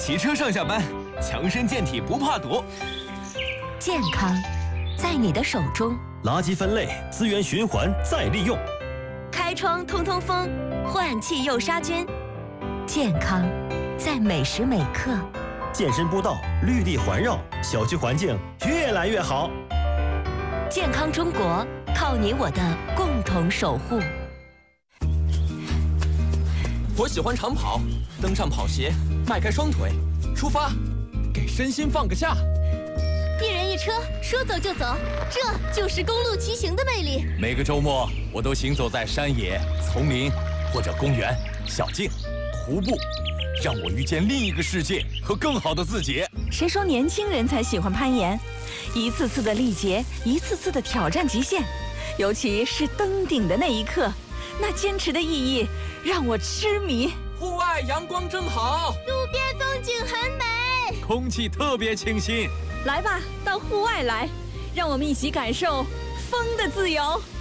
骑车上下班，强身健体不怕堵。 健康在你的手中。 垃圾分类、资源循环再利用。 开窗通通风，换气又杀菌。健康在每时每刻。 健身步道绿地环绕，小区环境越来越好。 健康中国，靠你我的共同守护。 我喜欢长跑，登上跑鞋，迈开双腿，出发，给身心放个假。 一人一车，说走就走，这就是公路骑行的魅力。 每个周末，我都行走在山野、丛林或者公园、小径，徒步，让我遇见另一个世界和更好的自己。 谁说年轻人才喜欢攀岩？一次次的历劫，一次次的挑战极限，尤其是登顶的那一刻，那坚持的意义让我痴迷。 户外阳光正好， 路边风景很美， 空气特别清新。 来吧，到户外来，让我们一起感受风的自由。